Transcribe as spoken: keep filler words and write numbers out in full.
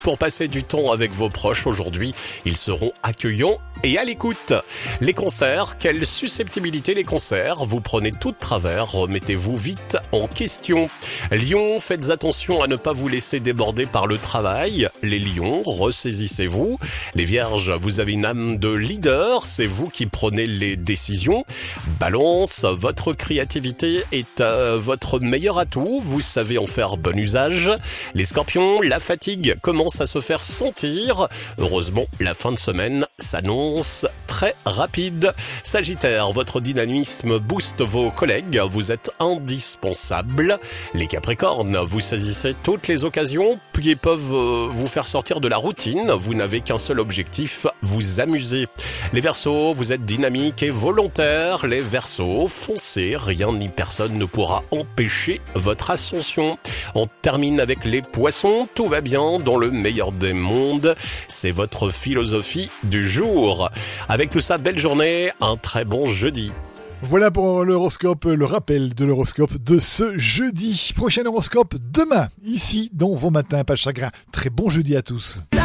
Pour passer du temps avec vos proches aujourd'hui, ils seront accueillants et à l'écoute. Les cancers, quelle susceptibilité les cancers? Vous prenez tout de travers, remettez-vous vite en question. Lion, faites attention à ne pas vous laisser déborder par le travail. Les lions, ressaisissez-vous. Les vierges, vous avez une âme de leader, c'est vous qui prenez les décisions. Balance, votre créativité est euh, votre meilleur atout, vous savez en faire bon usage. Les scorpions, la fatigue commence à se faire sentir. Heureusement, la fin de semaine s'annonce très rapide. Sagittaire, votre dynamisme booste vos collègues, vous êtes indispensable. Les Capricornes, vous saisissez toutes les occasions qui peuvent vous faire sortir de la routine. Vous n'avez qu'un seul objectif, vous amuser. Les Verseaux, vous êtes dynamique et volontaire. Les Verseaux, foncez, rien ni personne ne pourra empêcher votre ascension. On termine avec les Poissons, tout va bien dans le meilleur des mondes. C'est votre philosophie du jour. Avec tout ça, belle journée, un très bon jeudi. Voilà pour l'horoscope, le rappel de l'horoscope de ce jeudi. Prochain horoscope demain, ici dans Vos Matins, pas de chagrin. Très bon jeudi à tous.